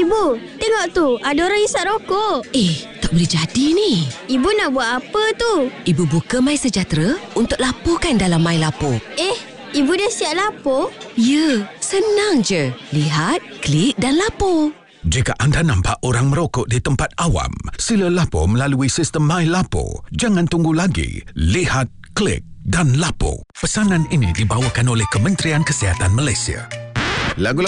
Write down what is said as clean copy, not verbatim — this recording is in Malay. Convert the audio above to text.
Ibu, tengok tu. Ada orang isap rokok. Tak boleh jadi ni. Ibu nak buat apa tu? Ibu buka MySejahtera untuk laporkan dalam MyLapor. Ibu dah siap lapor? Ya, senang je. Lihat, klik dan lapor. Jika anda nampak orang merokok di tempat awam, sila lapor melalui sistem MyLapor. Jangan tunggu lagi. Lihat, klik dan lapor. Pesanan ini dibawakan oleh Kementerian Kesihatan Malaysia. Lagu